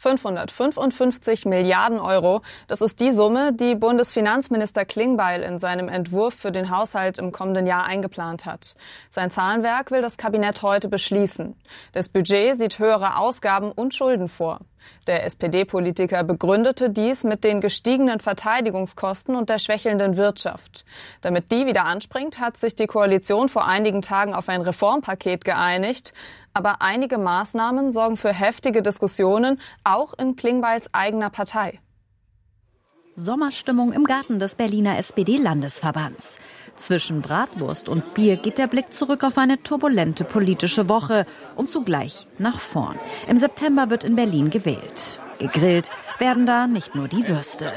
555 Milliarden Euro. Das ist die Summe, die Bundesfinanzminister Klingbeil in seinem Entwurf für den Haushalt im kommenden Jahr eingeplant hat. Sein Zahlenwerk will das Kabinett heute beschließen. Das Budget sieht höhere Ausgaben und Schulden vor. Der SPD-Politiker begründete dies mit den gestiegenen Verteidigungskosten und der schwächelnden Wirtschaft. Damit die wieder anspringt, hat sich die Koalition vor einigen Tagen auf ein Reformpaket geeinigt. Aber einige Maßnahmen sorgen für heftige Diskussionen, auch in Klingbeils eigener Partei. Sommerstimmung im Garten des Berliner SPD-Landesverbands. Zwischen Bratwurst und Bier geht der Blick zurück auf eine turbulente politische Woche und zugleich nach vorn. Im September wird in Berlin gewählt. Gegrillt werden da nicht nur die Würste.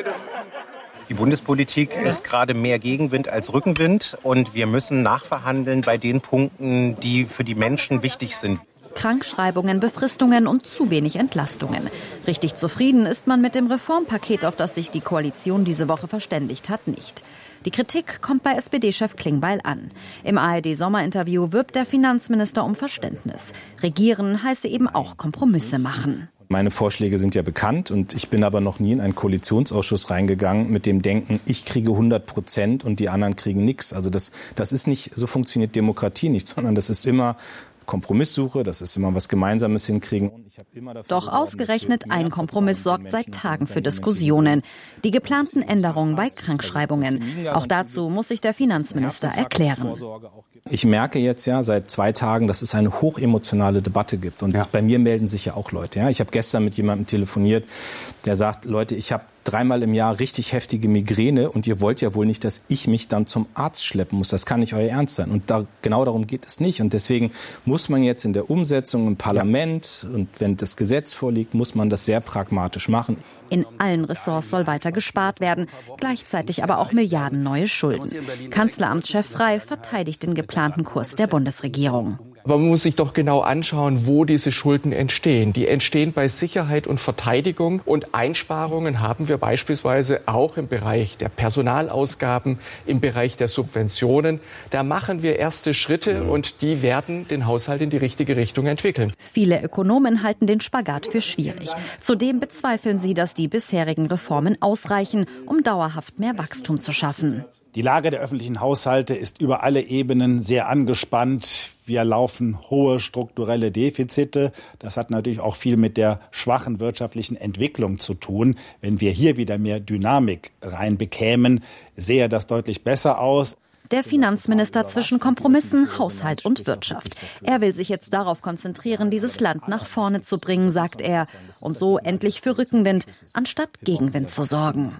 Die Bundespolitik ist gerade mehr Gegenwind als Rückenwind und wir müssen nachverhandeln bei den Punkten, die für die Menschen wichtig sind. Krankschreibungen, Befristungen und zu wenig Entlastungen. Richtig zufrieden ist man mit dem Reformpaket, auf das sich die Koalition diese Woche verständigt hat, nicht. Die Kritik kommt bei SPD-Chef Klingbeil an. Im ARD-Sommerinterview wirbt der Finanzminister um Verständnis. Regieren heiße eben auch Kompromisse machen. Meine Vorschläge sind ja bekannt und ich bin aber noch nie in einen Koalitionsausschuss reingegangen mit dem Denken, ich kriege 100% und die anderen kriegen nichts. Also das ist nicht, so funktioniert Demokratie nicht, sondern das ist immer Kompromisssuche, das ist immer was Gemeinsames hinkriegen. Doch ausgerechnet ein Kompromiss sorgt seit Tagen für Diskussionen. Die geplanten Änderungen bei Krankschreibungen. Auch dazu muss sich der Finanzminister erklären. Ich merke jetzt ja seit 2 Tagen, dass es eine hochemotionale Debatte gibt. Und bei mir melden sich ja auch Leute. Ja? Ich habe gestern mit jemandem telefoniert, der sagt, Leute, ich habe 3-mal im Jahr richtig heftige Migräne und ihr wollt ja wohl nicht, dass ich mich dann zum Arzt schleppen muss. Das kann nicht euer Ernst sein. Und genau darum geht es nicht. Und deswegen muss man jetzt in der Umsetzung im Parlament und wenn das Gesetz vorliegt, muss man das sehr pragmatisch machen. In allen Ressorts soll weiter gespart werden, gleichzeitig aber auch Milliarden neue Schulden. Kanzleramtschef Frey verteidigt den geplanten Kurs der Bundesregierung. Aber man muss sich doch genau anschauen, wo diese Schulden entstehen. Die entstehen bei Sicherheit und Verteidigung. Und Einsparungen haben wir beispielsweise auch im Bereich der Personalausgaben, im Bereich der Subventionen. Da machen wir erste Schritte und die werden den Haushalt in die richtige Richtung entwickeln. Viele Ökonomen halten den Spagat für schwierig. Zudem bezweifeln sie, dass die bisherigen Reformen ausreichen, um dauerhaft mehr Wachstum zu schaffen. Die Lage der öffentlichen Haushalte ist über alle Ebenen sehr angespannt. Wir laufen hohe strukturelle Defizite. Das hat natürlich auch viel mit der schwachen wirtschaftlichen Entwicklung zu tun. Wenn wir hier wieder mehr Dynamik reinbekämen, sähe das deutlich besser aus. Der Finanzminister zwischen Kompromissen, Haushalt und Wirtschaft. Er will sich jetzt darauf konzentrieren, dieses Land nach vorne zu bringen, sagt er. Und so endlich für Rückenwind, anstatt Gegenwind zu sorgen.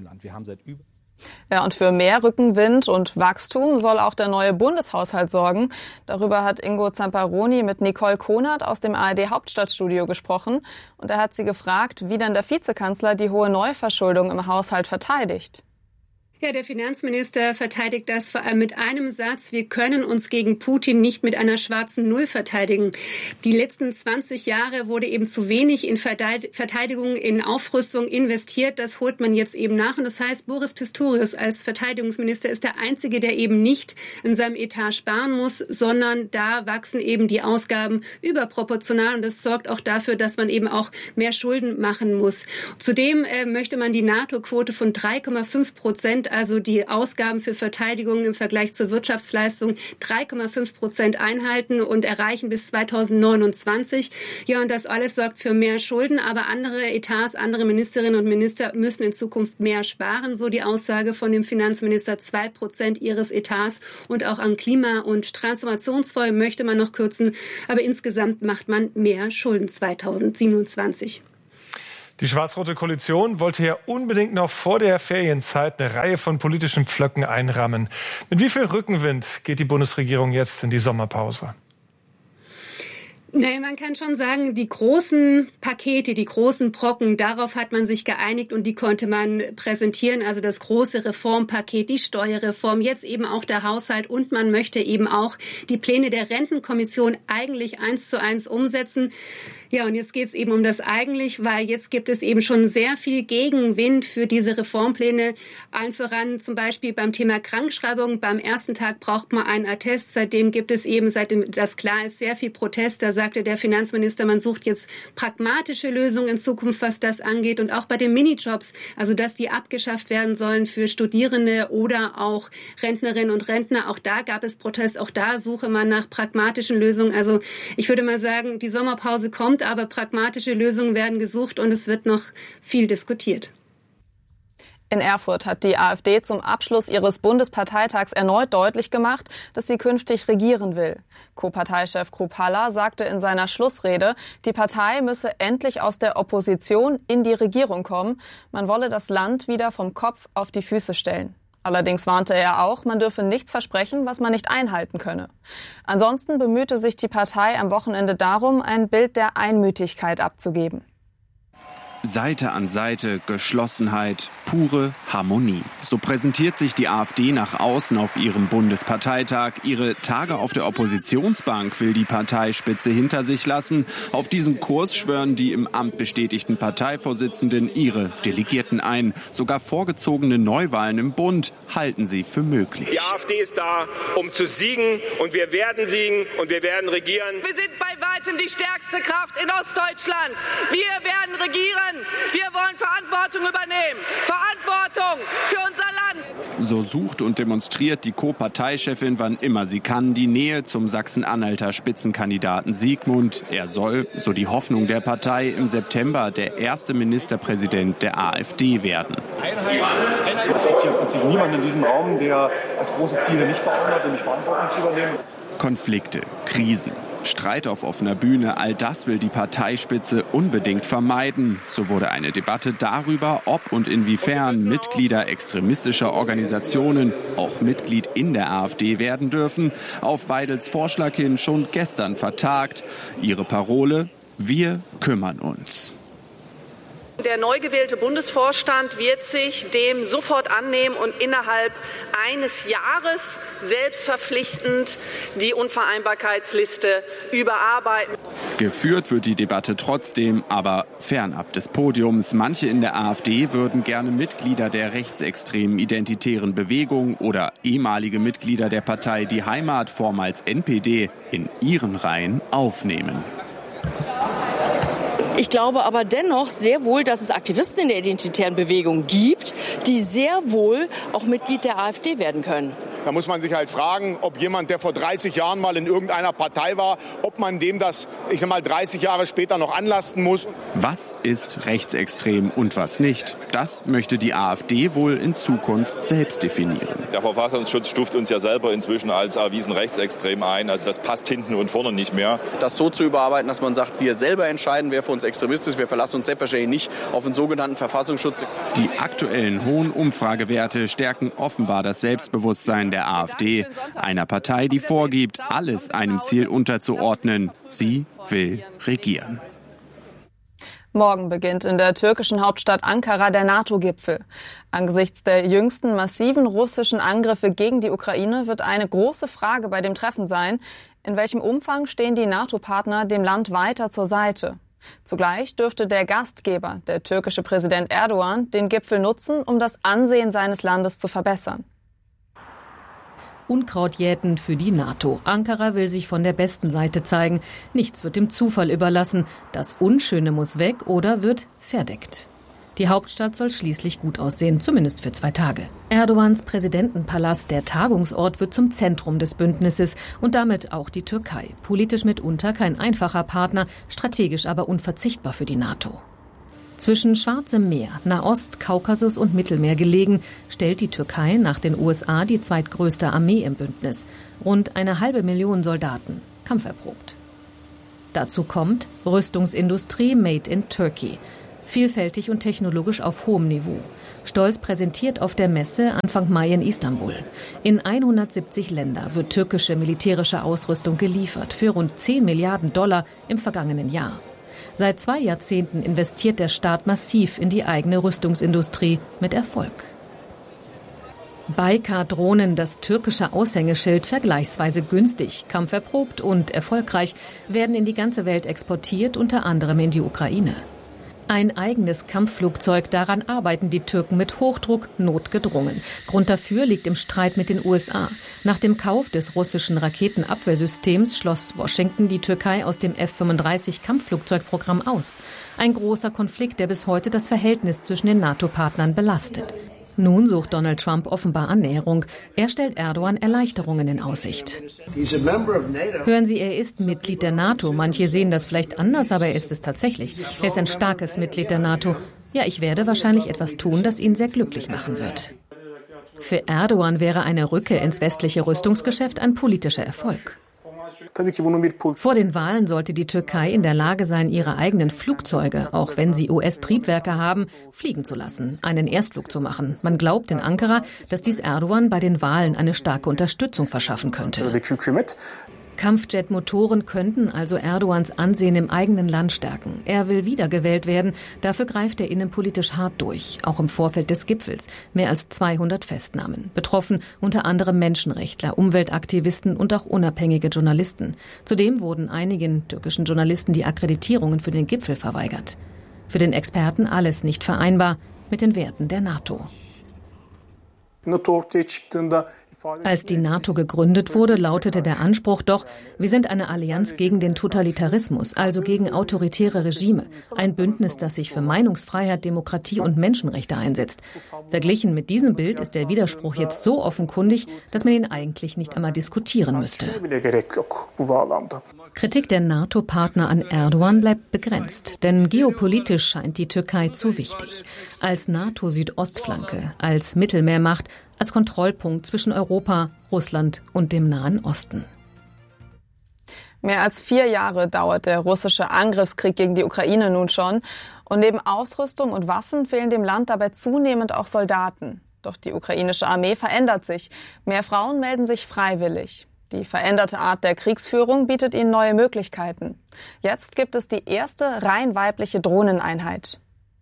Ja, und für mehr Rückenwind und Wachstum soll auch der neue Bundeshaushalt sorgen. Darüber hat Ingo Zamparoni mit Nicole Konert aus dem ARD-Hauptstadtstudio gesprochen. Und er hat sie gefragt, wie denn der Vizekanzler die hohe Neuverschuldung im Haushalt verteidigt. Ja, der Finanzminister verteidigt das vor allem mit einem Satz: Wir können uns gegen Putin nicht mit einer schwarzen Null verteidigen. Die letzten 20 Jahre wurde eben zu wenig in Verteidigung, in Aufrüstung investiert. Das holt man jetzt eben nach. Und das heißt, Boris Pistorius als Verteidigungsminister ist der Einzige, der eben nicht in seinem Etat sparen muss, sondern da wachsen eben die Ausgaben überproportional. Und das sorgt auch dafür, dass man eben auch mehr Schulden machen muss. Zudem möchte man die NATO-Quote von 3,5%, also die Ausgaben für Verteidigung im Vergleich zur Wirtschaftsleistung, 3,5% einhalten und erreichen bis 2029. Ja, und das alles sorgt für mehr Schulden, aber andere Etats, andere Ministerinnen und Minister müssen in Zukunft mehr sparen, so die Aussage von dem Finanzminister, 2% ihres Etats, und auch an Klima- und Transformationsfonds möchte man noch kürzen, aber insgesamt macht man mehr Schulden 2027. Die schwarz-rote Koalition wollte ja unbedingt noch vor der Ferienzeit eine Reihe von politischen Pflöcken einrammen. Mit wie viel Rückenwind geht die Bundesregierung jetzt in die Sommerpause? Naja, man kann schon sagen, die großen Pakete, die großen Brocken, darauf hat man sich geeinigt und die konnte man präsentieren. Also das große Reformpaket, die Steuerreform, jetzt eben auch der Haushalt, und man möchte eben auch die Pläne der Rentenkommission eigentlich 1:1 umsetzen. Ja, und jetzt geht es eben um das eigentlich, weil jetzt gibt es eben schon sehr viel Gegenwind für diese Reformpläne. Allen voran zum Beispiel beim Thema Krankschreibung. Beim ersten Tag braucht man einen Attest. Seitdem gibt es eben, seitdem das klar ist, sehr viel Protest. Da sagte der Finanzminister, man sucht jetzt pragmatische Lösungen in Zukunft, was das angeht. Und auch bei den Minijobs, also dass die abgeschafft werden sollen für Studierende oder auch Rentnerinnen und Rentner. Auch da gab es Protest. Auch da suche man nach pragmatischen Lösungen. Also ich würde mal sagen, die Sommerpause kommt, aber pragmatische Lösungen werden gesucht und es wird noch viel diskutiert. In Erfurt hat die AfD zum Abschluss ihres Bundesparteitags erneut deutlich gemacht, dass sie künftig regieren will. Co-Parteichef Kruppalla sagte in seiner Schlussrede, die Partei müsse endlich aus der Opposition in die Regierung kommen. Man wolle das Land wieder vom Kopf auf die Füße stellen. Allerdings warnte er auch, man dürfe nichts versprechen, was man nicht einhalten könne. Ansonsten bemühte sich die Partei am Wochenende darum, ein Bild der Einmütigkeit abzugeben. Seite an Seite, Geschlossenheit, pure Harmonie. So präsentiert sich die AfD nach außen auf ihrem Bundesparteitag. Ihre Tage auf der Oppositionsbank will die Parteispitze hinter sich lassen. Auf diesen Kurs schwören die im Amt bestätigten Parteivorsitzenden ihre Delegierten ein. Sogar vorgezogene Neuwahlen im Bund halten sie für möglich. Die AfD ist da, um zu siegen, und wir werden siegen und wir werden regieren. Wir sind bei weitem die stärkste Kraft in Ostdeutschland. Wir werden regieren. Wir wollen Verantwortung übernehmen. Verantwortung für unser Land. So sucht und demonstriert die Co-Parteichefin, wann immer sie kann, die Nähe zum Sachsen-Anhalter Spitzenkandidaten Sigmund. Er soll, so die Hoffnung der Partei, im September der erste Ministerpräsident der AfD werden. Es gibt hier im Prinzip niemanden in diesem Raum, der das große Ziel nicht vor Augen hat, nämlich Verantwortung zu übernehmen. Konflikte, Krisen, Streit auf offener Bühne, all das will die Parteispitze unbedingt vermeiden. So wurde eine Debatte darüber, ob und inwiefern Mitglieder extremistischer Organisationen auch Mitglied in der AfD werden dürfen, auf Weidels Vorschlag hin schon gestern vertagt. Ihre Parole: Wir kümmern uns. Der neu gewählte Bundesvorstand wird sich dem sofort annehmen und innerhalb eines Jahres selbstverpflichtend die Unvereinbarkeitsliste überarbeiten. Geführt wird die Debatte trotzdem, aber fernab des Podiums. Manche in der AfD würden gerne Mitglieder der rechtsextremen identitären Bewegung oder ehemalige Mitglieder der Partei Die Heimat, vormals NPD, in ihren Reihen aufnehmen. Ich glaube aber dennoch sehr wohl, dass es Aktivisten in der identitären Bewegung gibt, die sehr wohl auch Mitglied der AfD werden können. Da muss man sich halt fragen, ob jemand, der vor 30 Jahren mal in irgendeiner Partei war, ob man dem das, 30 Jahre später noch anlasten muss. Was ist rechtsextrem und was nicht? Das möchte die AfD wohl in Zukunft selbst definieren. Der Verfassungsschutz stuft uns ja selber inzwischen als erwiesen rechtsextrem ein. Also das passt hinten und vorne nicht mehr. Das so zu überarbeiten, dass man sagt, wir selber entscheiden, wer für uns Extremist ist. Wir verlassen uns selbstverständlich nicht auf den sogenannten Verfassungsschutz. Die aktuellen hohen Umfragewerte stärken offenbar das Selbstbewusstsein der AfD, einer Partei, die vorgibt, alles einem Ziel unterzuordnen. Sie will regieren. Morgen beginnt in der türkischen Hauptstadt Ankara der NATO-Gipfel. Angesichts der jüngsten massiven russischen Angriffe gegen die Ukraine wird eine große Frage bei dem Treffen sein: In welchem Umfang stehen die NATO-Partner dem Land weiter zur Seite? Zugleich dürfte der Gastgeber, der türkische Präsident Erdogan, den Gipfel nutzen, um das Ansehen seines Landes zu verbessern. Unkraut jäten für die NATO. Ankara will sich von der besten Seite zeigen. Nichts wird dem Zufall überlassen. Das Unschöne muss weg oder wird verdeckt. Die Hauptstadt soll schließlich gut aussehen, zumindest für 2 Tage. Erdogans Präsidentenpalast, der Tagungsort, wird zum Zentrum des Bündnisses und damit auch die Türkei. Politisch mitunter kein einfacher Partner, strategisch aber unverzichtbar für die NATO. Zwischen Schwarzem Meer, Nahost, Kaukasus und Mittelmeer gelegen, stellt die Türkei nach den USA die zweitgrößte Armee im Bündnis. Rund 500.000 Soldaten, kampferprobt. Dazu kommt Rüstungsindustrie made in Turkey. Vielfältig und technologisch auf hohem Niveau. Stolz präsentiert auf der Messe Anfang Mai in Istanbul. In 170 Länder wird türkische militärische Ausrüstung geliefert für rund $10 Milliarden im vergangenen Jahr. Seit 2 Jahrzehnten investiert der Staat massiv in die eigene Rüstungsindustrie mit Erfolg. Baykar-Drohnen, das türkische Aushängeschild, vergleichsweise günstig, kampferprobt und erfolgreich, werden in die ganze Welt exportiert, unter anderem in die Ukraine. Ein eigenes Kampfflugzeug, daran arbeiten die Türken mit Hochdruck notgedrungen. Grund dafür liegt im Streit mit den USA. Nach dem Kauf des russischen Raketenabwehrsystems schloss Washington die Türkei aus dem F-35-Kampfflugzeugprogramm aus. Ein großer Konflikt, der bis heute das Verhältnis zwischen den NATO-Partnern belastet. Nun sucht Donald Trump offenbar Annäherung. Er stellt Erdogan Erleichterungen in Aussicht. Hören Sie, er ist Mitglied der NATO. Manche sehen das vielleicht anders, aber er ist es tatsächlich. Er ist ein starkes Mitglied der NATO. Ja, ich werde wahrscheinlich etwas tun, das ihn sehr glücklich machen wird. Für Erdogan wäre eine Rückkehr ins westliche Rüstungsgeschäft ein politischer Erfolg. Vor den Wahlen sollte die Türkei in der Lage sein, ihre eigenen Flugzeuge, auch wenn sie US-Triebwerke haben, fliegen zu lassen, einen Erstflug zu machen. Man glaubt in Ankara, dass dies Erdogan bei den Wahlen eine starke Unterstützung verschaffen könnte. Kampfjet-Motoren könnten also Erdogans Ansehen im eigenen Land stärken. Er will wiedergewählt werden. Dafür greift er innenpolitisch hart durch, auch im Vorfeld des Gipfels. Mehr als 200 Festnahmen. Betroffen unter anderem Menschenrechtler, Umweltaktivisten und auch unabhängige Journalisten. Zudem wurden einigen türkischen Journalisten die Akkreditierungen für den Gipfel verweigert. Für den Experten alles nicht vereinbar mit den Werten der NATO. Als die NATO gegründet wurde, lautete der Anspruch doch, wir sind eine Allianz gegen den Totalitarismus, also gegen autoritäre Regime. Ein Bündnis, das sich für Meinungsfreiheit, Demokratie und Menschenrechte einsetzt. Verglichen mit diesem Bild ist der Widerspruch jetzt so offenkundig, dass man ihn eigentlich nicht einmal diskutieren müsste. Kritik der NATO-Partner an Erdogan bleibt begrenzt, denn geopolitisch scheint die Türkei zu wichtig. Als NATO-Südostflanke, als Mittelmeermacht, als Kontrollpunkt zwischen Europa, Russland und dem Nahen Osten. Mehr als 4 Jahre dauert der russische Angriffskrieg gegen die Ukraine nun schon. Und neben Ausrüstung und Waffen fehlen dem Land dabei zunehmend auch Soldaten. Doch die ukrainische Armee verändert sich. Mehr Frauen melden sich freiwillig. Die veränderte Art der Kriegsführung bietet ihnen neue Möglichkeiten. Jetzt gibt es die erste rein weibliche Drohneneinheit.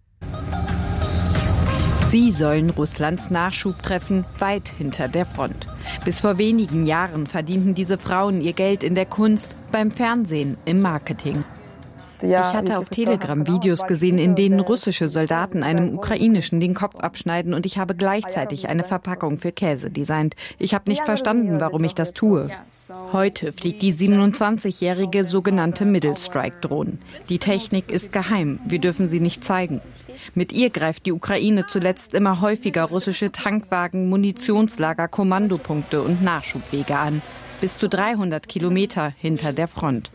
Sie sollen Russlands Nachschub treffen, weit hinter der Front. Bis vor wenigen Jahren verdienten diese Frauen ihr Geld in der Kunst, beim Fernsehen, im Marketing. Ich hatte auf Telegram Videos gesehen, in denen russische Soldaten einem ukrainischen den Kopf abschneiden, und ich habe gleichzeitig eine Verpackung für Käse designt. Ich habe nicht verstanden, warum ich das tue. Heute fliegt die 27-jährige sogenannte Middle Strike-Drohne. Die Technik ist geheim, wir dürfen sie nicht zeigen. Mit ihr greift die Ukraine zuletzt immer häufiger russische Tankwagen, Munitionslager, Kommandopunkte und Nachschubwege an. Bis zu 300 Kilometer hinter der Front.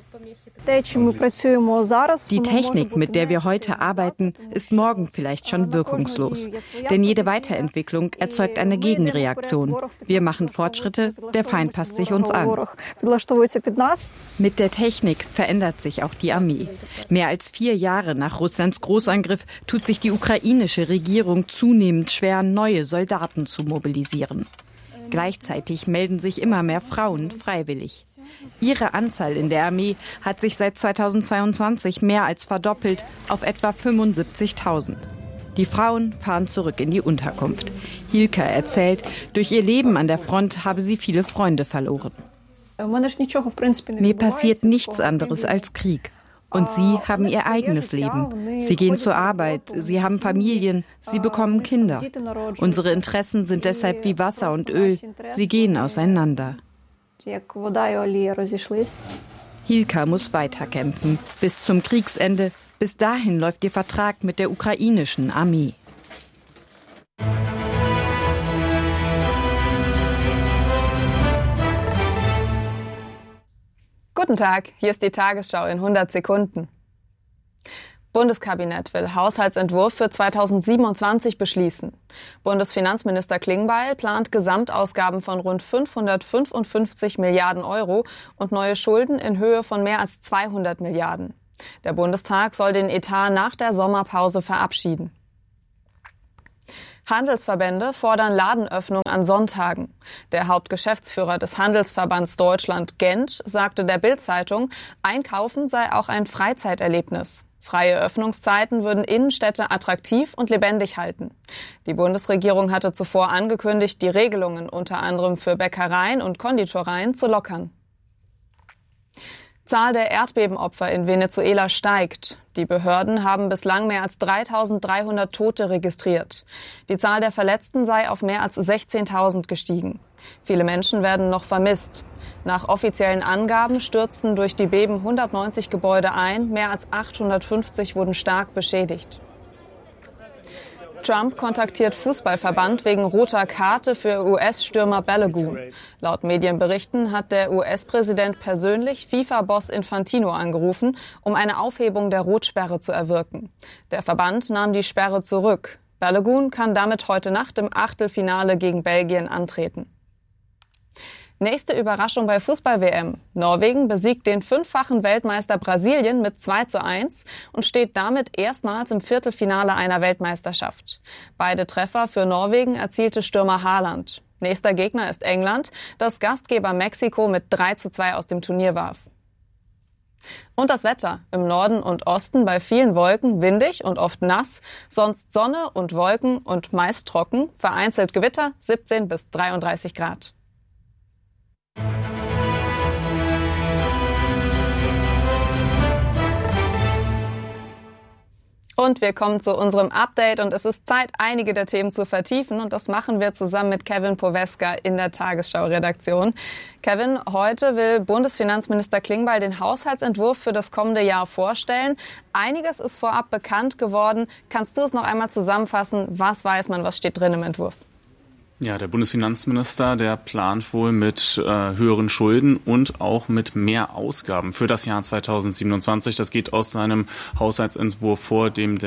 Die Technik, mit der wir heute arbeiten, ist morgen vielleicht schon wirkungslos. Denn jede Weiterentwicklung erzeugt eine Gegenreaktion. Wir machen Fortschritte, der Feind passt sich uns an. Mit der Technik verändert sich auch die Armee. Mehr als 4 Jahre nach Russlands Großangriff tut sich die ukrainische Regierung zunehmend schwer, neue Soldaten zu mobilisieren. Gleichzeitig melden sich immer mehr Frauen freiwillig. Ihre Anzahl in der Armee hat sich seit 2022 mehr als verdoppelt auf etwa 75.000. Die Frauen fahren zurück in die Unterkunft. Hilka erzählt, durch ihr Leben an der Front habe sie viele Freunde verloren. Mir passiert nichts anderes als Krieg. Und sie haben ihr eigenes Leben. Sie gehen zur Arbeit, sie haben Familien, sie bekommen Kinder. Unsere Interessen sind deshalb wie Wasser und Öl. Sie gehen auseinander. Hilka muss weiterkämpfen, bis zum Kriegsende. Bis dahin läuft ihr Vertrag mit der ukrainischen Armee. Guten Tag, hier ist die Tagesschau in 100 Sekunden. Bundeskabinett will Haushaltsentwurf für 2027 beschließen. Bundesfinanzminister Klingbeil plant Gesamtausgaben von rund 555 Milliarden Euro und neue Schulden in Höhe von mehr als 200 Milliarden. Der Bundestag soll den Etat nach der Sommerpause verabschieden. Handelsverbände fordern Ladenöffnung an Sonntagen. Der Hauptgeschäftsführer des Handelsverbands Deutschland, Gent, sagte der Bild-Zeitung, Einkaufen sei auch ein Freizeiterlebnis. Freie Öffnungszeiten würden Innenstädte attraktiv und lebendig halten. Die Bundesregierung hatte zuvor angekündigt, die Regelungen unter anderem für Bäckereien und Konditoreien zu lockern. Zahl der Erdbebenopfer in Venezuela steigt. Die Behörden haben bislang mehr als 3.300 Tote registriert. Die Zahl der Verletzten sei auf mehr als 16.000 gestiegen. Viele Menschen werden noch vermisst. Nach offiziellen Angaben stürzten durch die Beben 190 Gebäude ein, mehr als 850 wurden stark beschädigt. Trump kontaktiert Fußballverband wegen roter Karte für US-Stürmer Balogun. Laut Medienberichten hat der US-Präsident persönlich FIFA-Boss Infantino angerufen, um eine Aufhebung der Rotsperre zu erwirken. Der Verband nahm die Sperre zurück. Balogun kann damit heute Nacht im Achtelfinale gegen Belgien antreten. Nächste Überraschung bei Fußball-WM. Norwegen besiegt den 5-fachen Weltmeister Brasilien mit 2:1 und steht damit erstmals im Viertelfinale einer Weltmeisterschaft. Beide Treffer für Norwegen erzielte Stürmer Haaland. Nächster Gegner ist England, das Gastgeber Mexiko mit 3:2 aus dem Turnier warf. Und das Wetter. Im Norden und Osten bei vielen Wolken, windig und oft nass, sonst Sonne und Wolken und meist trocken, vereinzelt Gewitter, 17 bis 33 Grad. Und wir kommen zu unserem Update und es ist Zeit, einige der Themen zu vertiefen und das machen wir zusammen mit Kevin Poweska in der Tagesschau-Redaktion. Kevin, heute will Bundesfinanzminister Klingbeil den Haushaltsentwurf für das kommende Jahr vorstellen. Einiges ist vorab bekannt geworden. Kannst du es noch einmal zusammenfassen? Was weiß man, was steht drin im Entwurf? Ja, der Bundesfinanzminister, der plant wohl mit höheren Schulden und auch mit mehr Ausgaben für das Jahr 2027. Das geht aus seinem Haushaltsentwurf vor, dem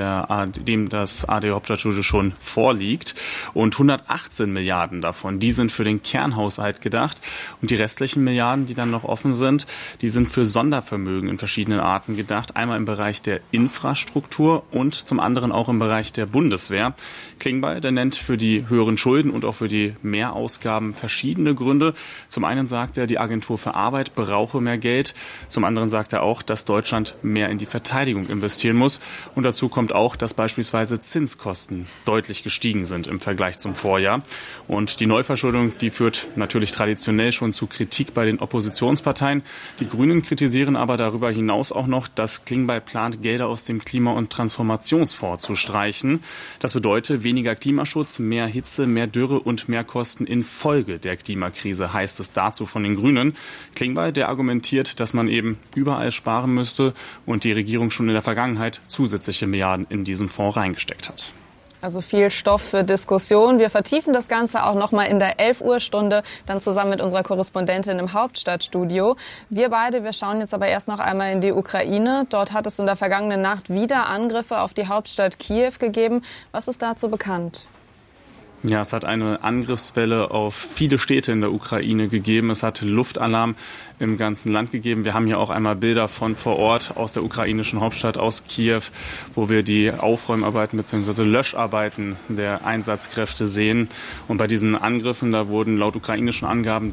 das AD-Hauptstadtstudio schon vorliegt. Und 118 Milliarden davon, die sind für den Kernhaushalt gedacht. Und die restlichen Milliarden, die dann noch offen sind, die sind für Sondervermögen in verschiedenen Arten gedacht. Einmal im Bereich der Infrastruktur und zum anderen auch im Bereich der Bundeswehr. Klingbeil, der nennt für die höheren Schulden und auch für die Mehrausgaben verschiedene Gründe. Zum einen sagt er, die Agentur für Arbeit brauche mehr Geld. Zum anderen sagt er auch, dass Deutschland mehr in die Verteidigung investieren muss. Und dazu kommt auch, dass beispielsweise Zinskosten deutlich gestiegen sind im Vergleich zum Vorjahr. Und die Neuverschuldung, die führt natürlich traditionell schon zu Kritik bei den Oppositionsparteien. Die Grünen kritisieren aber darüber hinaus auch noch, dass Klingbeil plant, Gelder aus dem Klima- und Transformationsfonds zu streichen. Das bedeutet weniger Klimaschutz, mehr Hitze, mehr Dürre und mehr Kosten infolge der Klimakrise, heißt es dazu von den Grünen. Klingbeil, der argumentiert, dass man eben überall sparen müsste und die Regierung schon in der Vergangenheit zusätzliche Milliarden in diesen Fonds reingesteckt hat. Also viel Stoff für Diskussion. Wir vertiefen das Ganze auch nochmal in der 11-Uhr-Stunde, dann zusammen mit unserer Korrespondentin im Hauptstadtstudio. Wir schauen jetzt aber erst noch einmal in die Ukraine. Dort hat es in der vergangenen Nacht wieder Angriffe auf die Hauptstadt Kiew gegeben. Was ist dazu bekannt? Ja, es hat eine Angriffswelle auf viele Städte in der Ukraine gegeben. Es hat Luftalarm im ganzen Land gegeben. Wir haben hier auch einmal Bilder von vor Ort aus der ukrainischen Hauptstadt, aus Kiew, wo wir die Aufräumarbeiten bzw. Löscharbeiten der Einsatzkräfte sehen. Und bei diesen Angriffen, da wurden laut ukrainischen Angaben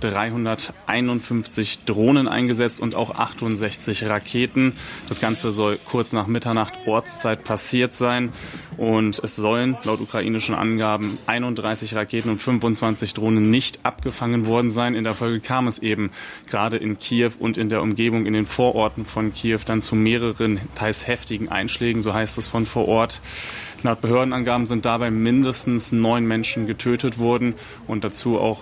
351 Drohnen eingesetzt und auch 68 Raketen. Das Ganze soll kurz nach Mitternacht Ortszeit passiert sein. Und es sollen laut ukrainischen Angaben 31 Raketen und 25 Drohnen nicht abgefangen worden sein. In der Folge kam es eben gerade in Kiew und in der Umgebung, in den Vororten von Kiew, dann zu mehreren, teils heftigen Einschlägen, so heißt es von vor Ort. Laut Behördenangaben sind dabei mindestens 9 Menschen getötet worden und dazu auch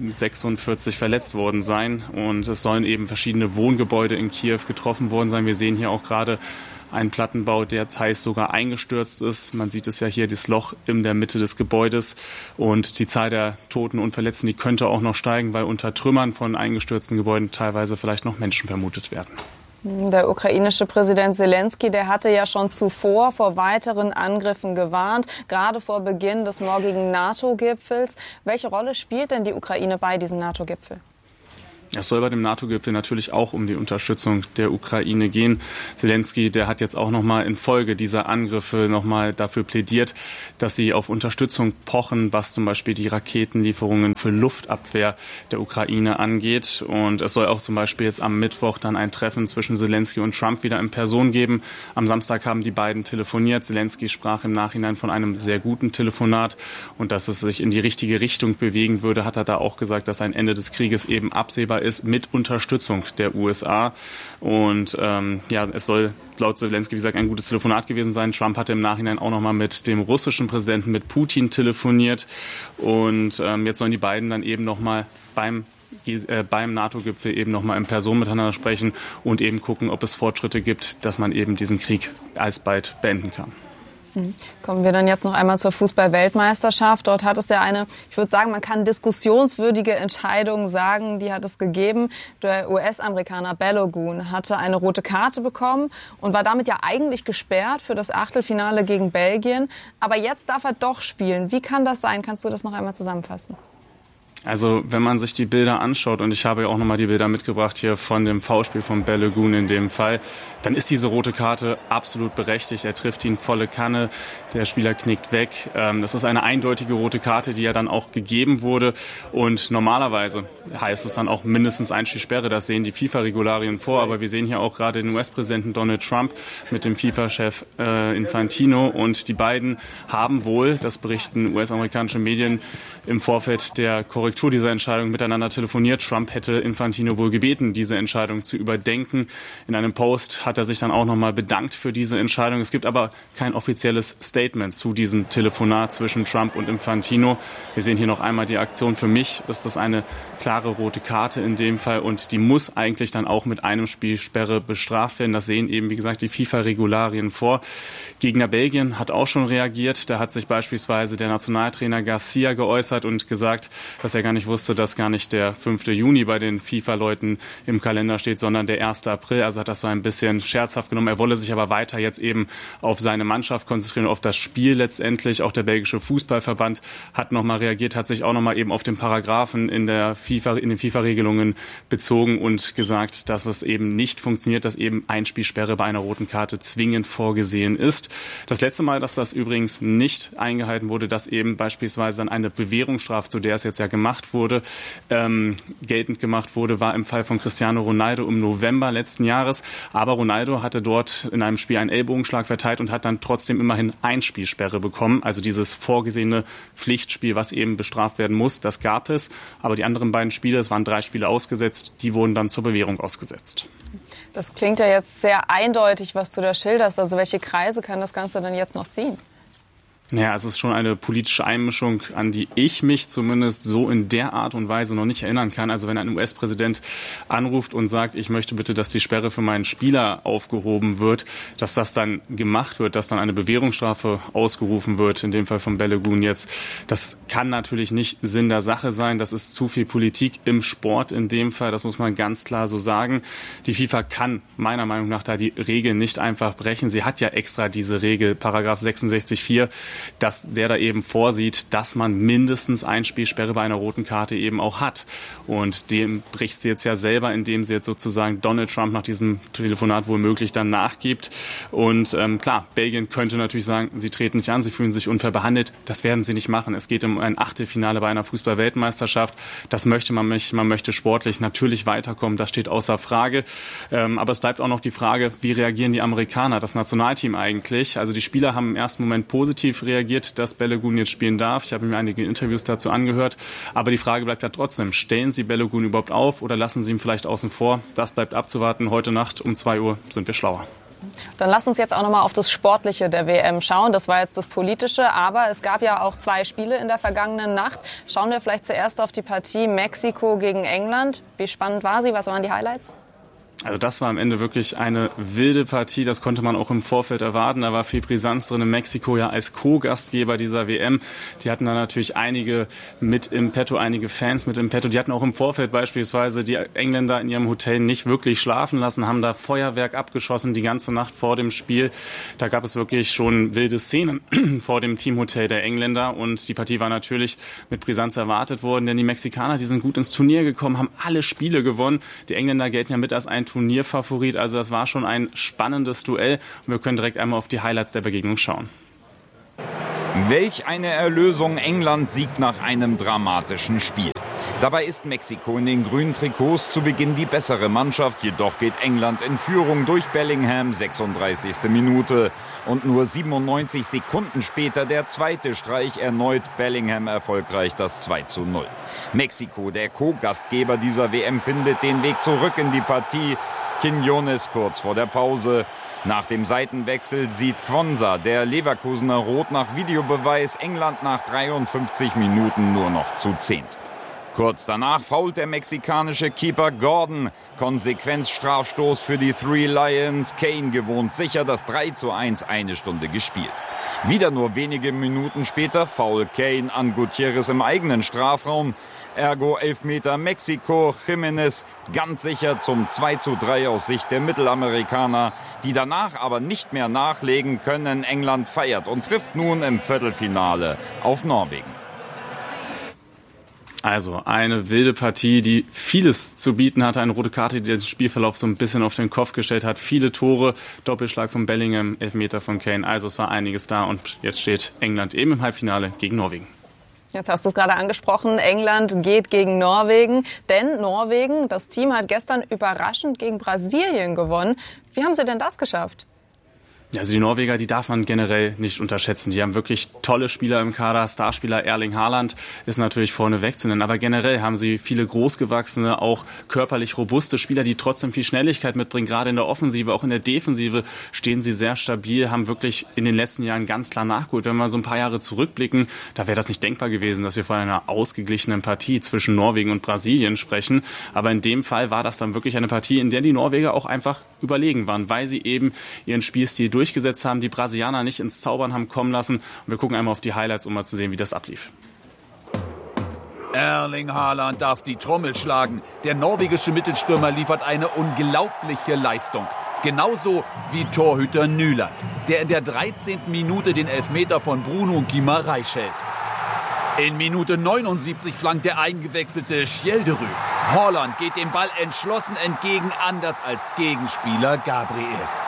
46 verletzt worden sein. Und es sollen eben verschiedene Wohngebäude in Kiew getroffen worden sein. Wir sehen hier auch gerade einen Plattenbau, der teils sogar eingestürzt ist. Man sieht es ja hier, das Loch in der Mitte des Gebäudes. Und die Zahl der Toten und Verletzten, die könnte auch noch steigen, weil unter Trümmern von eingestürzten Gebäuden teilweise vielleicht noch Menschen vermutet werden. Der ukrainische Präsident Zelensky, der hatte ja schon zuvor vor weiteren Angriffen gewarnt, gerade vor Beginn des morgigen NATO-Gipfels. Welche Rolle spielt denn die Ukraine bei diesem NATO-Gipfel? Es soll bei dem NATO-Gipfel natürlich auch um die Unterstützung der Ukraine gehen. Zelensky, der hat jetzt auch nochmal in Folge dieser Angriffe nochmal dafür plädiert, dass sie auf Unterstützung pochen, was zum Beispiel die Raketenlieferungen für Luftabwehr der Ukraine angeht. Und es soll auch zum Beispiel jetzt am Mittwoch dann ein Treffen zwischen Zelensky und Trump wieder in Person geben. Am Samstag haben die beiden telefoniert. Zelensky sprach im Nachhinein von einem sehr guten Telefonat und dass es sich in die richtige Richtung bewegen würde, hat er da auch gesagt, dass ein Ende des Krieges eben absehbar ist mit Unterstützung der USA. Und es soll laut Zelensky, wie gesagt, ein gutes Telefonat gewesen sein. Trump hatte im Nachhinein auch nochmal mit dem russischen Präsidenten, mit Putin telefoniert. Und jetzt sollen die beiden dann eben nochmal beim NATO-Gipfel eben nochmal in Person miteinander sprechen und eben gucken, ob es Fortschritte gibt, dass man eben diesen Krieg alsbald beenden kann. Kommen wir dann jetzt noch einmal zur Fußball-Weltmeisterschaft. Dort hat es ja eine, ich würde sagen, man kann diskussionswürdige Entscheidung sagen, die hat es gegeben. Der US-Amerikaner Balogun hatte eine rote Karte bekommen und war damit ja eigentlich gesperrt für das Achtelfinale gegen Belgien. Aber jetzt darf er doch spielen. Wie kann das sein? Kannst du das noch einmal zusammenfassen? Also wenn man sich die Bilder anschaut, und ich habe ja auch nochmal die Bilder mitgebracht hier von dem Foulspiel von Balogun in dem Fall, dann ist diese rote Karte absolut berechtigt. Er trifft ihn volle Kanne, der Spieler knickt weg. Das ist eine eindeutige rote Karte, die ja dann auch gegeben wurde. Und normalerweise heißt es dann auch mindestens ein Spielsperre. Das sehen die FIFA-Regularien vor. Aber wir sehen hier auch gerade den US-Präsidenten Donald Trump mit dem FIFA-Chef Infantino. Und die beiden haben wohl, das berichten US-amerikanische Medien, im Vorfeld der Korrektur dieser Entscheidung miteinander telefoniert. Trump hätte Infantino wohl gebeten, diese Entscheidung zu überdenken. In einem Post hat er sich dann auch nochmal bedankt für diese Entscheidung. Es gibt aber kein offizielles Statement zu diesem Telefonat zwischen Trump und Infantino. Wir sehen hier noch einmal die Aktion. Für mich ist das eine klare rote Karte in dem Fall und die muss eigentlich dann auch mit einem Spielsperre bestraft werden. Das sehen eben, wie gesagt, die FIFA-Regularien vor. Gegner Belgien hat auch schon reagiert. Da hat sich beispielsweise der Nationaltrainer Garcia geäußert und gesagt, dass er gar nicht wusste, dass gar nicht der 5. Juni bei den FIFA-Leuten im Kalender steht, sondern der 1. April. Also hat das so ein bisschen scherzhaft genommen. Er wolle sich aber weiter jetzt eben auf seine Mannschaft konzentrieren, auf das Spiel letztendlich. Auch der belgische Fußballverband hat nochmal reagiert, hat sich auch nochmal eben auf den Paragraphen in den FIFA-Regelungen bezogen und gesagt, dass es eben nicht funktioniert, dass eben Einspielsperre bei einer roten Karte zwingend vorgesehen ist. Das letzte Mal, dass das übrigens nicht eingehalten wurde, dass eben beispielsweise dann eine Bewährungsstrafe, zu der es jetzt ja gemacht wurde, geltend gemacht wurde, war im Fall von Cristiano Ronaldo im November letzten Jahres. Aber Ronaldo hatte dort in einem Spiel einen Ellbogenschlag verteilt und hat dann trotzdem immerhin Einspielsperre bekommen. Also dieses vorgesehene Pflichtspiel, was eben bestraft werden muss, das gab es. Aber die anderen beiden Spiele, es waren 3 Spiele ausgesetzt, die wurden dann zur Bewährung ausgesetzt. Das klingt ja jetzt sehr eindeutig, was du da schilderst. Also welche Kreise kann das Ganze dann jetzt noch ziehen? Naja, es ist schon eine politische Einmischung, an die ich mich zumindest so in der Art und Weise noch nicht erinnern kann. Also wenn ein US-Präsident anruft und sagt, ich möchte bitte, dass die Sperre für meinen Spieler aufgehoben wird, dass das dann gemacht wird, dass dann eine Bewährungsstrafe ausgerufen wird, in dem Fall von Balogun jetzt, das kann natürlich nicht Sinn der Sache sein. Das ist zu viel Politik im Sport in dem Fall, das muss man ganz klar so sagen. Die FIFA kann meiner Meinung nach da die Regeln nicht einfach brechen. Sie hat ja extra diese Regel, Paragraph 66.4, dass der da eben vorsieht, dass man mindestens Einspielsperre bei einer roten Karte eben auch hat. Und dem bricht sie jetzt ja selber, indem sie jetzt sozusagen Donald Trump nach diesem Telefonat womöglich dann nachgibt. Und klar, Belgien könnte natürlich sagen, sie treten nicht an, sie fühlen sich unfair behandelt. Das werden sie nicht machen. Es geht um ein Achtelfinale bei einer Fußball-Weltmeisterschaft. Das möchte man nicht. Man möchte sportlich natürlich weiterkommen. Das steht außer Frage. Aber es bleibt auch noch die Frage, wie reagieren die Amerikaner, das Nationalteam eigentlich? Also die Spieler haben im ersten Moment positiv reagiert, dass Balogun jetzt spielen darf. Ich habe mir einige Interviews dazu angehört. Aber die Frage bleibt ja trotzdem, stellen Sie Balogun überhaupt auf oder lassen Sie ihn vielleicht außen vor? Das bleibt abzuwarten. Heute Nacht um 2 Uhr sind wir schlauer. Dann lass uns jetzt auch nochmal auf das Sportliche der WM schauen. Das war jetzt das Politische, aber es gab ja auch 2 Spiele in der vergangenen Nacht. Schauen wir vielleicht zuerst auf die Partie Mexiko gegen England. Wie spannend war sie? Was waren die Highlights? Also das war am Ende wirklich eine wilde Partie, das konnte man auch im Vorfeld erwarten. Da war viel Brisanz drin in Mexiko, ja als Co-Gastgeber dieser WM. Die hatten da natürlich einige mit im Petto, einige Fans mit im Petto. Die hatten auch im Vorfeld beispielsweise die Engländer in ihrem Hotel nicht wirklich schlafen lassen, haben da Feuerwerk abgeschossen die ganze Nacht vor dem Spiel. Da gab es wirklich schon wilde Szenen vor dem Teamhotel der Engländer und die Partie war natürlich mit Brisanz erwartet worden, denn die Mexikaner, die sind gut ins Turnier gekommen, haben alle Spiele gewonnen. Die Engländer gelten ja mit als ein Turnierfavorit, also das war schon ein spannendes Duell und wir können direkt einmal auf die Highlights der Begegnung schauen. Welch eine Erlösung, England siegt nach einem dramatischen Spiel. Dabei ist Mexiko in den grünen Trikots zu Beginn die bessere Mannschaft, jedoch geht England in Führung durch Bellingham, 36. Minute. Und nur 97 Sekunden später der zweite Streich, erneut Bellingham erfolgreich das 2:0. Mexiko, der Co-Gastgeber dieser WM, findet den Weg zurück in die Partie. Quiñones kurz vor der Pause. Nach dem Seitenwechsel sieht Quonsa, der Leverkusener, rot nach Videobeweis, England nach 53 Minuten nur noch zu 10. Kurz danach fault der mexikanische Keeper Gordon. Konsequenzstrafstoß für die Three Lions. Kane gewohnt sicher, das 3:1, eine Stunde gespielt. Wieder nur wenige Minuten später Foul Kane an Gutierrez im eigenen Strafraum. Ergo Elfmeter Mexiko. Jiménez ganz sicher zum 2:3 aus Sicht der Mittelamerikaner, die danach aber nicht mehr nachlegen können. England feiert und trifft nun im Viertelfinale auf Norwegen. Also eine wilde Partie, die vieles zu bieten hatte. Eine rote Karte, die den Spielverlauf so ein bisschen auf den Kopf gestellt hat. Viele Tore, Doppelschlag von Bellingham, Elfmeter von Kane. Also es war einiges da und jetzt steht England eben im Halbfinale gegen Norwegen. Jetzt hast du es gerade angesprochen, England geht gegen Norwegen. Denn Norwegen, das Team, hat gestern überraschend gegen Brasilien gewonnen. Wie haben sie denn das geschafft? Ja, also die Norweger, die darf man generell nicht unterschätzen. Die haben wirklich tolle Spieler im Kader. Starspieler Erling Haaland ist natürlich vorne wegzunennen. Aber generell haben sie viele großgewachsene, auch körperlich robuste Spieler, die trotzdem viel Schnelligkeit mitbringen. Gerade in der Offensive, auch in der Defensive stehen sie sehr stabil, haben wirklich in den letzten Jahren ganz klar nachgeholt. Wenn wir so ein paar Jahre zurückblicken, da wäre das nicht denkbar gewesen, dass wir von einer ausgeglichenen Partie zwischen Norwegen und Brasilien sprechen. Aber in dem Fall war das dann wirklich eine Partie, in der die Norweger auch einfach überlegen waren, weil sie eben ihren Spielstil durchgesetzt haben, die Brasilianer nicht ins Zaubern haben kommen lassen. Und wir gucken einmal auf die Highlights, um mal zu sehen, wie das ablief. Erling Haaland darf die Trommel schlagen. Der norwegische Mittelstürmer liefert eine unglaubliche Leistung. Genauso wie Torhüter Nyland, der in der 13. Minute den Elfmeter von Bruno Guimarães hält. In Minute 79 flankt der eingewechselte Skjelderud. Haaland geht dem Ball entschlossen entgegen, anders als Gegenspieler Gabriel.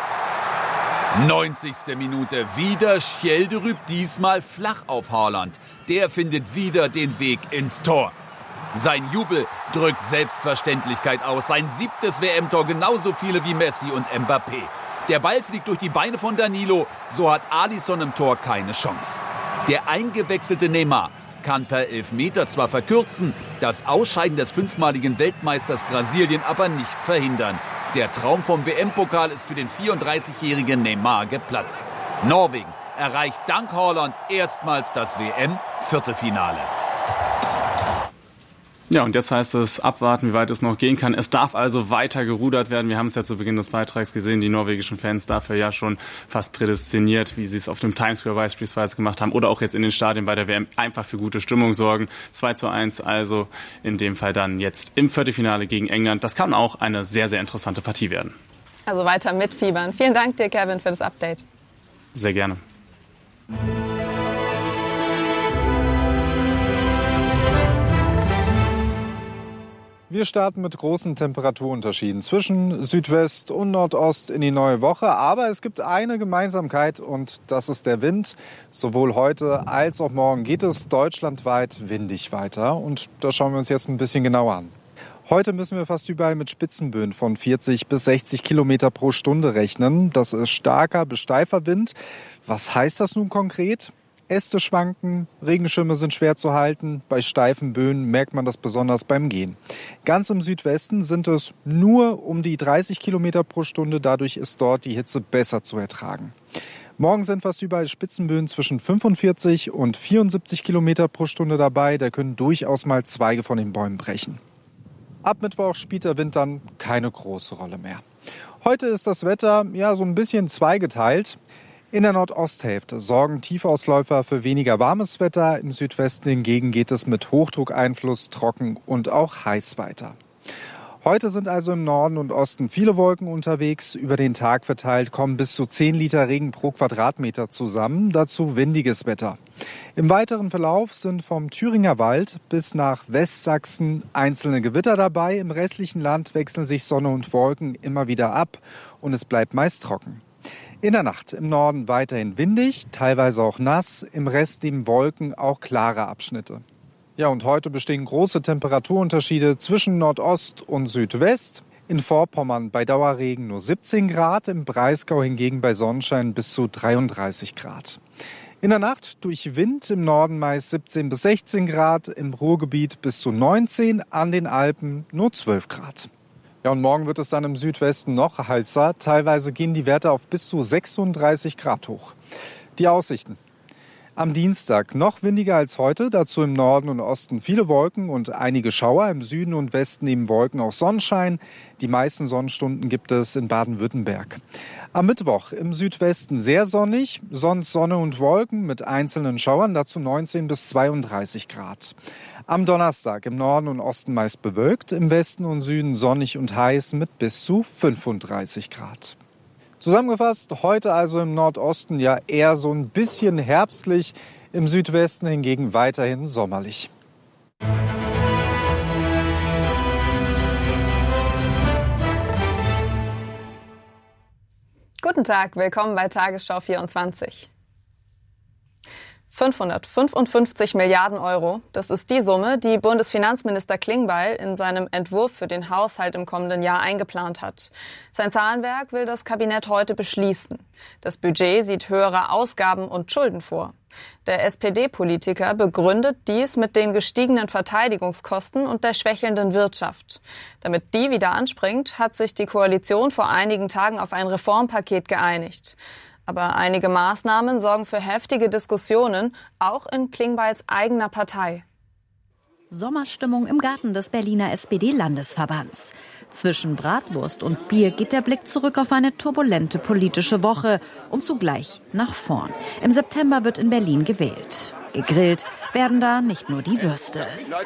90. Minute, wieder Skjelderud, diesmal flach auf Haaland. Der findet wieder den Weg ins Tor. Sein Jubel drückt Selbstverständlichkeit aus. Sein 7. WM-Tor, genauso viele wie Messi und Mbappé. Der Ball fliegt durch die Beine von Danilo, so hat Alisson im Tor keine Chance. Der eingewechselte Neymar kann per Elfmeter zwar verkürzen, das Ausscheiden des 5-maligen Weltmeisters Brasilien aber nicht verhindern. Der Traum vom WM-Pokal ist für den 34-jährigen Neymar geplatzt. Norwegen erreicht dank Haaland erstmals das WM-Viertelfinale. Ja, und jetzt heißt es abwarten, wie weit es noch gehen kann. Es darf also weiter gerudert werden. Wir haben es ja zu Beginn des Beitrags gesehen, die norwegischen Fans dafür ja schon fast prädestiniert, wie sie es auf dem Times Square beispielsweise gemacht haben oder auch jetzt in den Stadien bei der WM einfach für gute Stimmung sorgen. 2:1 also in dem Fall dann jetzt im Viertelfinale gegen England. Das kann auch eine sehr, sehr interessante Partie werden. Also weiter mitfiebern. Vielen Dank dir, Kevin, für das Update. Sehr gerne. Wir starten mit großen Temperaturunterschieden zwischen Südwest und Nordost in die neue Woche. Aber es gibt eine Gemeinsamkeit und das ist der Wind. Sowohl heute als auch morgen geht es deutschlandweit windig weiter. Und das schauen wir uns jetzt ein bisschen genauer an. Heute müssen wir fast überall mit Spitzenböen von 40 bis 60 Kilometer pro Stunde rechnen. Das ist starker bis steifer Wind. Was heißt das nun konkret? Äste schwanken, Regenschirme sind schwer zu halten. Bei steifen Böen merkt man das besonders beim Gehen. Ganz im Südwesten sind es nur um die 30 Kilometer pro Stunde. Dadurch ist dort die Hitze besser zu ertragen. Morgen sind fast überall Spitzenböen zwischen 45 und 74 Kilometer pro Stunde dabei. Da können durchaus mal Zweige von den Bäumen brechen. Ab Mittwoch spielt der Wind dann keine große Rolle mehr. Heute ist das Wetter so ein bisschen zweigeteilt. In der Nordosthälfte sorgen Tiefausläufer für weniger warmes Wetter. Im Südwesten hingegen geht es mit Hochdruckeinfluss trocken und auch heiß weiter. Heute sind also im Norden und Osten viele Wolken unterwegs. Über den Tag verteilt kommen bis zu 10 Liter Regen pro Quadratmeter zusammen. Dazu windiges Wetter. Im weiteren Verlauf sind vom Thüringer Wald bis nach Westsachsen einzelne Gewitter dabei. Im restlichen Land wechseln sich Sonne und Wolken immer wieder ab und es bleibt meist trocken. In der Nacht im Norden weiterhin windig, teilweise auch nass. Im Rest neben Wolken auch klare Abschnitte. Ja, und heute bestehen große Temperaturunterschiede zwischen Nordost und Südwest. In Vorpommern bei Dauerregen nur 17 Grad, im Breisgau hingegen bei Sonnenschein bis zu 33 Grad. In der Nacht durch Wind im Norden meist 17 bis 16 Grad, im Ruhrgebiet bis zu 19, an den Alpen nur 12 Grad. Ja, und morgen wird es dann im Südwesten noch heißer. Teilweise gehen die Werte auf bis zu 36 Grad hoch. Die Aussichten. Am Dienstag noch windiger als heute, dazu im Norden und Osten viele Wolken und einige Schauer. Im Süden und Westen neben Wolken auch Sonnenschein. Die meisten Sonnenstunden gibt es in Baden-Württemberg. Am Mittwoch im Südwesten sehr sonnig, sonst Sonne und Wolken mit einzelnen Schauern, dazu 19 bis 32 Grad. Am Donnerstag im Norden und Osten meist bewölkt, im Westen und Süden sonnig und heiß mit bis zu 35 Grad. Zusammengefasst, heute also im Nordosten eher so ein bisschen herbstlich, im Südwesten hingegen weiterhin sommerlich. Guten Tag, willkommen bei Tagesschau 24. 555 Milliarden Euro, das ist die Summe, die Bundesfinanzminister Klingbeil in seinem Entwurf für den Haushalt im kommenden Jahr eingeplant hat. Sein Zahlenwerk will das Kabinett heute beschließen. Das Budget sieht höhere Ausgaben und Schulden vor. Der SPD-Politiker begründet dies mit den gestiegenen Verteidigungskosten und der schwächelnden Wirtschaft. Damit die wieder anspringt, hat sich die Koalition vor einigen Tagen auf ein Reformpaket geeinigt. Aber einige Maßnahmen sorgen für heftige Diskussionen, auch in Klingbeils eigener Partei. Sommerstimmung im Garten des Berliner SPD-Landesverbands. Zwischen Bratwurst und Bier geht der Blick zurück auf eine turbulente politische Woche und zugleich nach vorn. Im September wird in Berlin gewählt. Gegrillt werden da nicht nur die Würste.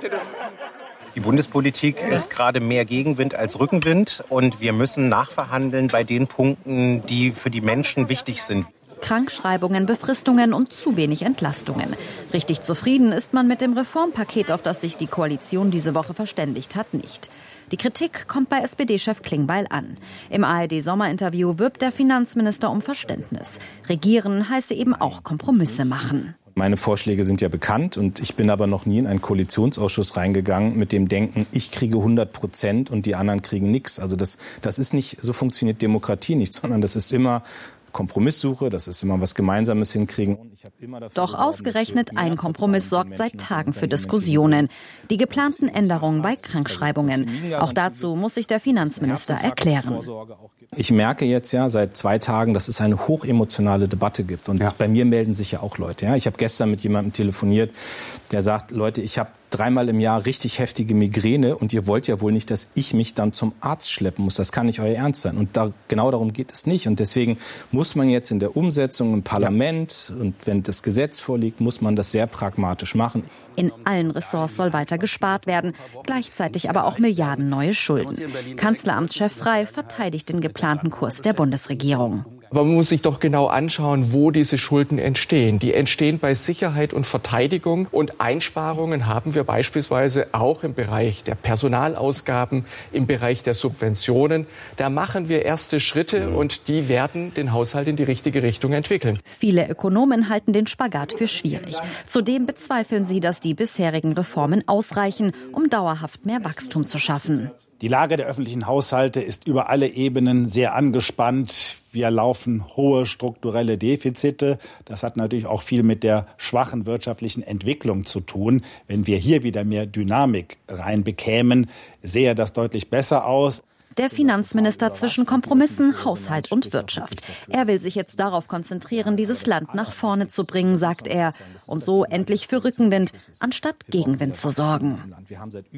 Die Bundespolitik ist gerade mehr Gegenwind als Rückenwind und wir müssen nachverhandeln bei den Punkten, die für die Menschen wichtig sind. Krankschreibungen, Befristungen und zu wenig Entlastungen. Richtig zufrieden ist man mit dem Reformpaket, auf das sich die Koalition diese Woche verständigt hat, nicht. Die Kritik kommt bei SPD-Chef Klingbeil an. Im ARD-Sommerinterview wirbt der Finanzminister um Verständnis. Regieren heiße eben auch Kompromisse machen. Meine Vorschläge sind ja bekannt und ich bin aber noch nie in einen Koalitionsausschuss reingegangen mit dem Denken, ich kriege 100% und die anderen kriegen nichts. Also das ist nicht, so funktioniert Demokratie nicht, sondern das ist immer Kompromisssuche, das ist immer was Gemeinsames hinkriegen. Doch ausgerechnet ein Kompromiss sorgt seit Tagen für Diskussionen. Die geplanten Änderungen bei Krankschreibungen. Auch dazu muss sich der Finanzminister erklären. Ich merke jetzt seit 2 Tagen, dass es eine hochemotionale Debatte gibt. Und bei mir melden sich ja auch Leute. Ich habe gestern mit jemandem telefoniert, der sagt, Leute, ich habe 3-mal im Jahr richtig heftige Migräne und ihr wollt ja wohl nicht, dass ich mich dann zum Arzt schleppen muss. Das kann nicht euer Ernst sein. Und genau darum geht es nicht. Und deswegen muss man jetzt in der Umsetzung im Parlament und wenn das Gesetz vorliegt, muss man das sehr pragmatisch machen. In allen Ressorts soll weiter gespart werden, gleichzeitig aber auch Milliarden neue Schulden. Kanzleramtschef Frey verteidigt den geplanten Kurs der Bundesregierung. Aber man muss sich doch genau anschauen, wo diese Schulden entstehen. Die entstehen bei Sicherheit und Verteidigung. Und Einsparungen haben wir beispielsweise auch im Bereich der Personalausgaben, im Bereich der Subventionen. Da machen wir erste Schritte und die werden den Haushalt in die richtige Richtung entwickeln. Viele Ökonomen halten den Spagat für schwierig. Zudem bezweifeln sie, dass die bisherigen Reformen ausreichen, um dauerhaft mehr Wachstum zu schaffen. Die Lage der öffentlichen Haushalte ist über alle Ebenen sehr angespannt. Wir laufen hohe strukturelle Defizite. Das hat natürlich auch viel mit der schwachen wirtschaftlichen Entwicklung zu tun. Wenn wir hier wieder mehr Dynamik reinbekämen, sähe das deutlich besser aus. Der Finanzminister zwischen Kompromissen, Haushalt und Wirtschaft. Er will sich jetzt darauf konzentrieren, dieses Land nach vorne zu bringen, sagt er. Und so endlich für Rückenwind, anstatt Gegenwind zu sorgen.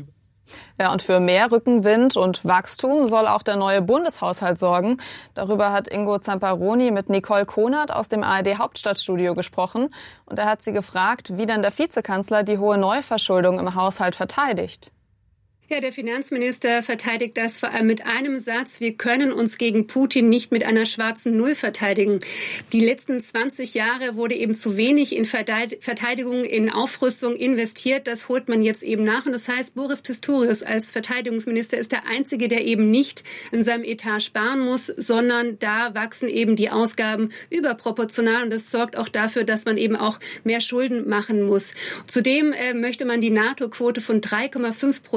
Ja, und für mehr Rückenwind und Wachstum soll auch der neue Bundeshaushalt sorgen. Darüber hat Ingo Zamperoni mit Nicole Konert aus dem ARD-Hauptstadtstudio gesprochen. Und er hat sie gefragt, wie denn der Vizekanzler die hohe Neuverschuldung im Haushalt verteidigt. Ja, der Finanzminister verteidigt das vor allem mit einem Satz: Wir können uns gegen Putin nicht mit einer schwarzen Null verteidigen. Die letzten 20 Jahre wurde eben zu wenig in Verteidigung, in Aufrüstung investiert. Das holt man jetzt eben nach. Und das heißt, Boris Pistorius als Verteidigungsminister ist der Einzige, der eben nicht in seinem Etat sparen muss, sondern da wachsen eben die Ausgaben überproportional. Und das sorgt auch dafür, dass man eben auch mehr Schulden machen muss. Zudem möchte man die NATO-Quote von 3,5%